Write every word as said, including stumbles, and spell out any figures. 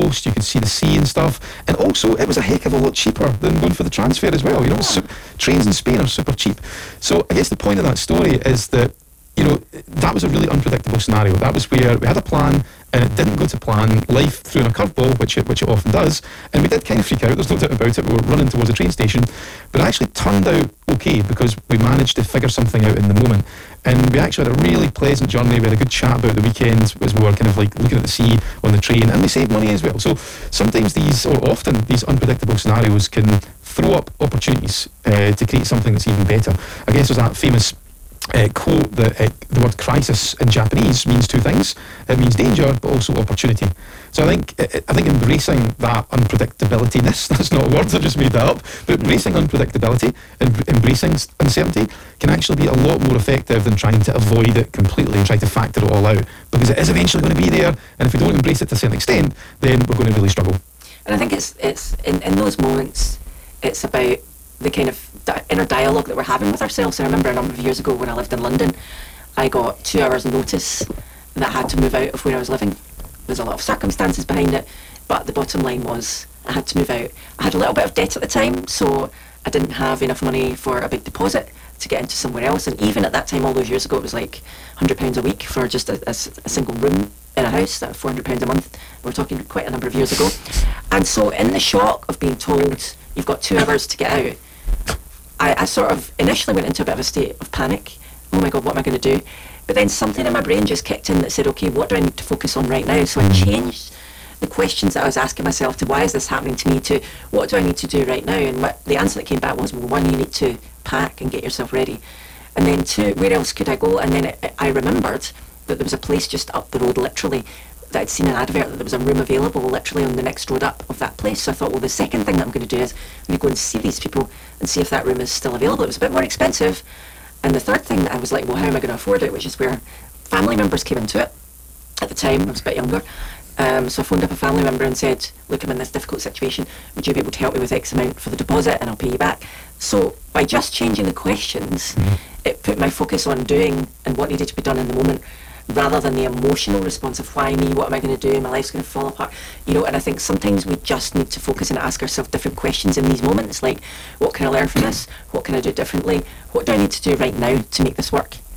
coast, you could see the sea and stuff, and also it was a heck of a lot cheaper than going for the transfer as well. You know, su- trains in Spain are super cheap. So I guess the point of that story is that, you know, that was a really unpredictable scenario. That was where we had a plan and it didn't go to plan. Life threw in a curveball, which it, which it often does, and we did kind of freak out. There's no doubt about it. We were running towards a train station, but it actually turned out okay because we managed to figure something out in the moment. And we actually had a really pleasant journey. We had a good chat about the weekend as we were kind of like looking at the sea on the train, and we saved money as well. So sometimes these, or often these unpredictable scenarios can throw up opportunities uh, to create something that's even better. I guess there's that famous Uh, quote that uh, the word crisis in Japanese means two things. It means danger, but also opportunity. So I think uh, I think embracing that unpredictability-ness, that's not a word, I just made that up, but embracing unpredictability and embracing uncertainty can actually be a lot more effective than trying to avoid it completely and try to factor it all out, because it is eventually going to be there, and if we don't embrace it to a certain extent, then we're going to really struggle. And I think it's it's in, in those moments, it's about the kind of di- inner dialogue that we're having with ourselves. I remember a number of years ago when I lived in London, I got two hours notice that I had to move out of where I was living. There's a lot of circumstances behind it, but the bottom line was I had to move out. I had a little bit of debt at the time, so I didn't have enough money for a big deposit to get into somewhere else. And even at that time, all those years ago, it was like one hundred pounds a week for just a, a, a single room in a house, that four hundred pounds a month. We're talking quite a number of years ago. And so in the shock of being told you've got two hours to get out, I, I sort of initially went into a bit of a state of panic. Oh my God, what am I going to do? But then something in my brain just kicked in that said, okay, what do I need to focus on right now? So I changed the questions that I was asking myself to why is this happening to me to what do I need to do right now? And what, the answer that came back was, well, one, you need to pack and get yourself ready. And then two, where else could I go? And then it, I remembered that there was a place just up the road, literally, that I'd seen an advert that there was a room available literally on the next road up of that place. So I thought, well, the second thing that I'm going to do is I'm going to go and see these people and see if that room is still available. It was a bit more expensive. And the third thing that I was like, well, how am I going to afford it? Which is where family members came into it. At the time, I was a bit younger. Um, so I phoned up a family member and said, look, I'm in this difficult situation. Would you be able to help me with X amount for the deposit and I'll pay you back? So by just changing the questions, mm-hmm. it put my focus on doing and what needed to be done in the moment, rather than the emotional response of why me, what am I going to do, my life's going to fall apart, you know. And I think sometimes we just need to focus and ask ourselves different questions in these moments, like what can I learn from this, what can I do differently, what do I need to do right now to make this work.